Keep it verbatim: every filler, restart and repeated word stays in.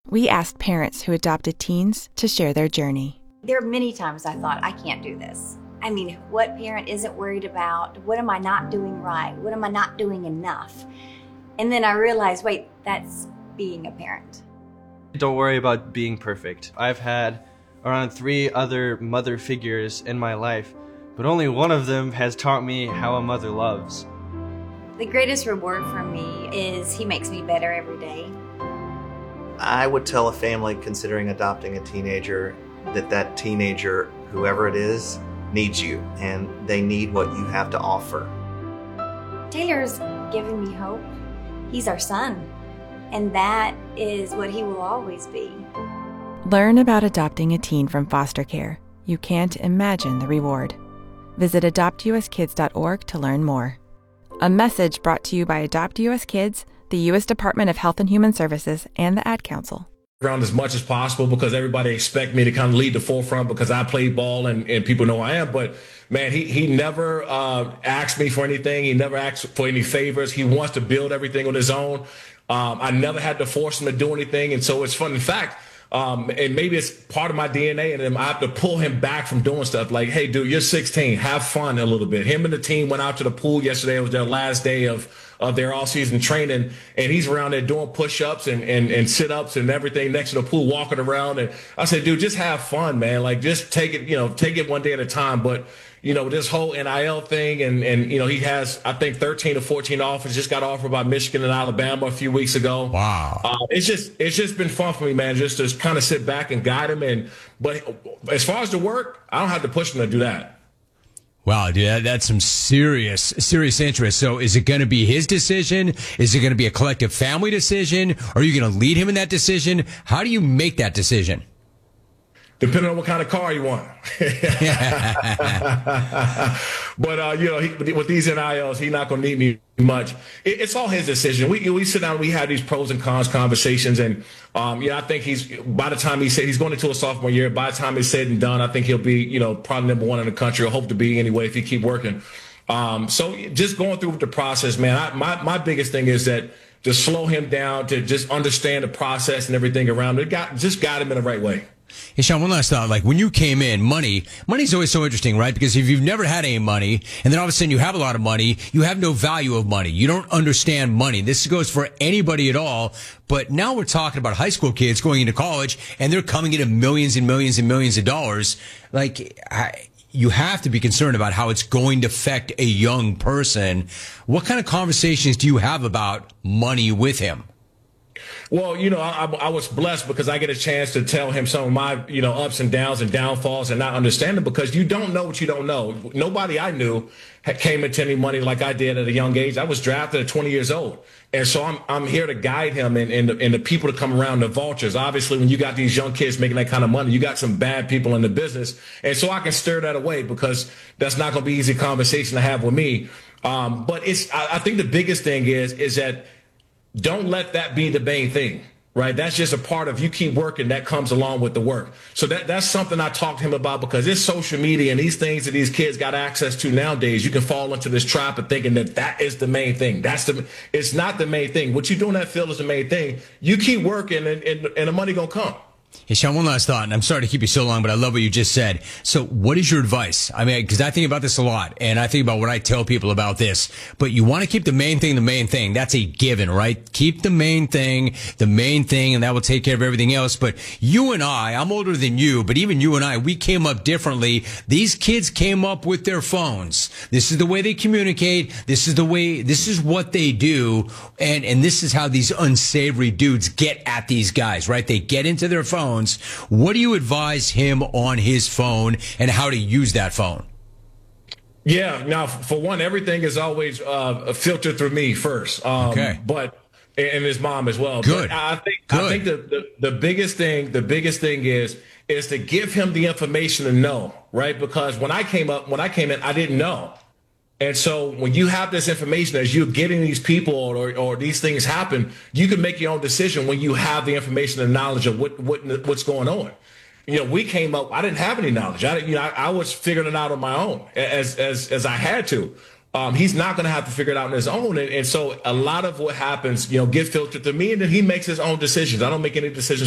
We asked parents who adopted teens to share their journey. There are many times I thought, I can't do this. I mean, what parent isn't worried about, what am I not doing right? What am I not doing enough? And then I realized, wait, that's being a parent. Don't worry about being perfect. I've had around three other mother figures in my life, but only one of them has taught me how a mother loves. The greatest reward for me is he makes me better every day. I would tell a family considering adopting a teenager that that teenager, whoever it is, needs you, and they need what you have to offer. Taylor's given me hope. He's our son, and that is what he will always be. Learn about adopting a teen from foster care. You can't imagine the reward. Visit adopt u s kids dot org to learn more. A message brought to you by Adopt U S Kids, the U S Department of Health and Human Services, and the Ad Council. Around as much as possible because everybody expect me to kind of lead the forefront because I play ball and, and people know I am. But man, he he never uh, asked me for anything. He never asked for any favors. He wants to build everything on his own. Um, I never had to force him to do anything. And so it's fun. In fact, um, and maybe it's part of my D N A, and I have to pull him back from doing stuff like, hey, dude, you're sixteen. Have fun a little bit. Him and the team went out to the pool yesterday. It was their last day of of their all-season training, and he's around there doing push-ups and, and, and sit-ups and everything next to the pool, walking around. And I said, dude, just have fun, man. Like, just take it, you know, take it one day at a time. But, you know, this whole N I L thing, and, and you know, he has, I think, thirteen or fourteen offers, just got offered by Michigan and Alabama a few weeks ago. Wow. Uh, it's just it's just been fun for me, man, just to kind of sit back and guide him. And But as far as the work, I don't have to push him to do that. Wow, dude, that's some serious, serious interest. So is it going to be his decision? Is it going to be a collective family decision? Are you going to lead him in that decision? How do you make that decision? Depending on what kind of car you want. But, uh, you know, he, with these N I Ls, he's not going to need me much. It, it's all his decision. We we sit down, we have these pros and cons conversations. And, um, yeah, I think he's, by the time he said he's going into a sophomore year, by the time it's said and done, I think he'll be, you know, probably number one in the country, or hope to be anyway, if he keep working. Um, so just going through the process, man, I, my, my biggest thing is that to slow him down, to just understand the process and everything around it, got, just guide him in the right way. Hey, Sean, one last thought. Like, when you came in, money, money's always so interesting, right? Because if you've never had any money, and then all of a sudden you have a lot of money, you have no value of money. You don't understand money. This goes for anybody at all. But now we're talking about high school kids going into college, and they're coming into millions and millions and millions of dollars. Like, I, you have to be concerned about how it's going to affect a young person. What kind of conversations do you have about money with him? Well, you know, I, I was blessed because I get a chance to tell him some of my, you know, ups and downs and downfalls and not understand them, because you don't know what you don't know. Nobody I knew came into any money like I did at a young age. I was drafted at twenty years old. And so I'm I'm here to guide him and, and, the, and the people to come around, the vultures. Obviously, when you got these young kids making that kind of money, you got some bad people in the business. And so I can stir that away, because that's not going to be easy conversation to have with me. Um, but it's I, I think the biggest thing is is that don't let that be the main thing, right? That's just a part of, you keep working, that comes along with the work. So that that's something I talked to him about, because it's social media and these things that these kids got access to nowadays. You can fall into this trap of thinking that that is the main thing. That's the, it's not the main thing. What you do in that field is the main thing. You keep working, and, and, and the money gonna come. Hey, Sean, one last thought, and I'm sorry to keep you so long, but I love what you just said. So what is your advice? I mean, because I think about this a lot, and I think about what I tell people about this, but you want to keep the main thing the main thing. That's a given, right? Keep the main thing the main thing, and that will take care of everything else. But you and I, I'm older than you, but even you and I, we came up differently. These kids came up with their phones. This is the way they communicate. This is the way, this is what they do. And, and this is how these unsavory dudes get at these guys, right? They get into their phones. What do you advise him on his phone and how to use that phone? Yeah, now, for one, everything is always uh, filtered through me first. Um, okay. But and his mom as well. Good. But I think Good. I think the, the the biggest thing the biggest thing is is to give him the information to know, right? Because when I came up when I came in, I didn't know. And so when you have this information, as you're getting these people or, or these things happen, you can make your own decision when you have the information and knowledge of what, what what's going on. You know, we came up, I didn't have any knowledge. I, you know, I, I was figuring it out on my own as as as I had to. Um, he's not going to have to figure it out on his own. And, and so a lot of what happens, you know, get filtered to me, and then he makes his own decisions. I don't make any decisions